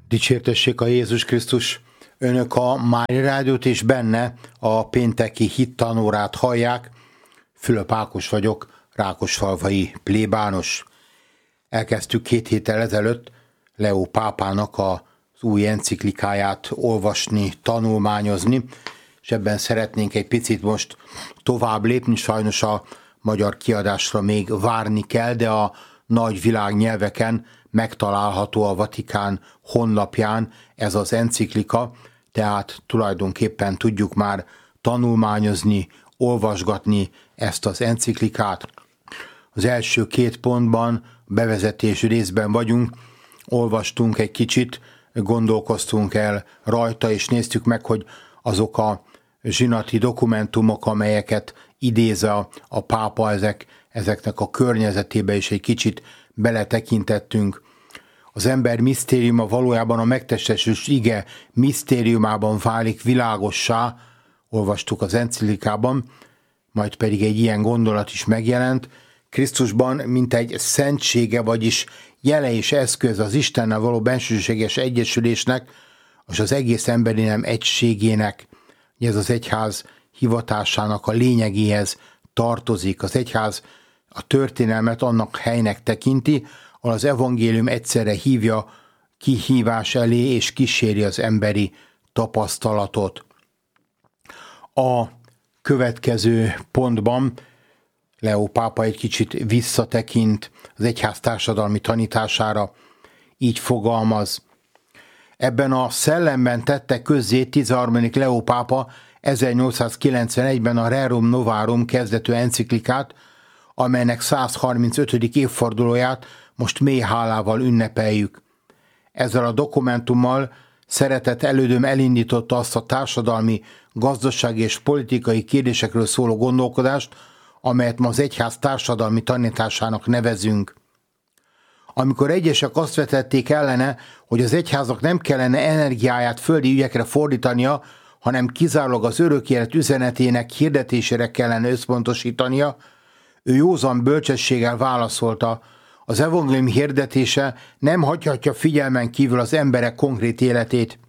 Dicsértessék a Jézus Krisztus! Önök a Mária Rádiót és benne a pénteki hittanórát hallják. Fülöp Ákos vagyok, rákosfalvai plébános. Elkezdtük 2 héttel ezelőtt Leó pápának az új enciklikáját olvasni, tanulmányozni, és ebben szeretnénk egy picit most tovább lépni. Sajnos a magyar kiadásra még várni kell, de a nagy világnyelveken megtalálható a Vatikán honlapján ez az enciklika, tehát tulajdonképpen tudjuk már tanulmányozni, olvasgatni ezt az enciklikát. Az első 2 pontban, bevezetés részben vagyunk, olvastunk egy kicsit, gondolkoztunk el rajta, és néztük meg, hogy azok a zsinati dokumentumok, amelyeket idéz a pápa, ezeknek a környezetébe is egy kicsit beletekintettünk. Az ember misztériuma valójában a megtestesült ige misztériumában válik világossá, olvastuk az enciklikában, majd pedig egy ilyen gondolat is megjelent. Krisztusban, mint egy szentsége, vagyis jele és eszköz az Istennel való bensőséges egyesülésnek, és az egész emberi nem egységének. Ez az egyház hivatásának a lényegéhez tartozik. Az egyház a történelmet annak helynek tekinti, ahol az evangélium egyszerre hívja kihívás elé és kíséri az emberi tapasztalatot. A következő pontban Leó pápa egy kicsit visszatekint az egyház társadalmi tanítására, így fogalmaz. Ebben a szellemben tette közzé 13. Leó pápa 1891-ben a Rerum Novarum kezdetű enciklikát, amelynek 135. évfordulóját most mély hálával ünnepeljük. Ezzel a dokumentummal szeretett elődöm elindította azt a társadalmi, gazdasági és politikai kérdésekről szóló gondolkodást, amelyet ma az egyház társadalmi tanításának nevezünk. Amikor egyesek azt vetették ellene, hogy az egyháznak nem kellene energiáját földi ügyekre fordítania, hanem kizárólag az örök élet üzenetének hirdetésére kellene összpontosítania, ő józan bölcsességgel válaszolta, az evangélium hirdetése nem hagyhatja figyelmen kívül az emberek konkrét életét.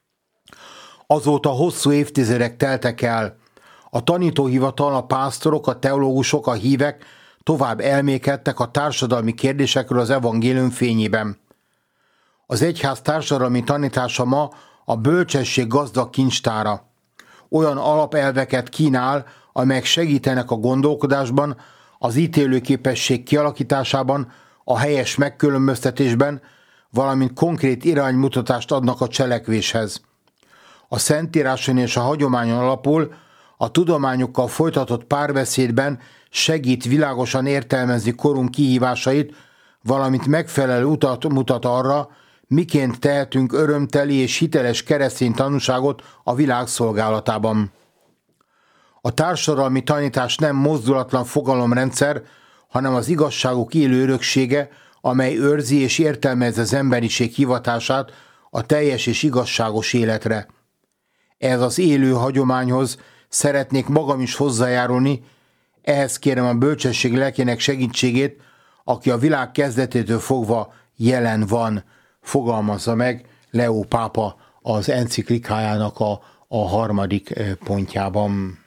Azóta hosszú évtizedek teltek el. A tanítóhivatal, a pásztorok, a teológusok, a hívek tovább elmékedtek a társadalmi kérdésekről az evangélium fényében. Az egyház társadalmi tanítása ma a bölcsesség gazdag kincstára. Olyan alapelveket kínál, amelyek segítenek a gondolkodásban, az ítélőképesség kialakításában, a helyes megkülönböztetésben, valamint konkrét iránymutatást adnak a cselekvéshez. A Szentíráson és a hagyományon alapul a tudományokkal folytatott párbeszédben segít világosan értelmezni korunk kihívásait, valamint megfelelő utat mutat arra, miként tehetünk örömteli és hiteles keresztény tanúságot a világ szolgálatában. A társadalmi tanítás nem mozdulatlan fogalomrendszer, hanem az igazságok élő öröksége, amely őrzi és értelmezi az emberiség hivatását a teljes és igazságos életre. Ez az élő hagyományhoz szeretnék magam is hozzájárulni, ehhez kérem a bölcsesség lelkének segítségét, aki a világ kezdetétől fogva jelen van, fogalmazza meg Leó pápa az enciklikájának a 3. pontjában.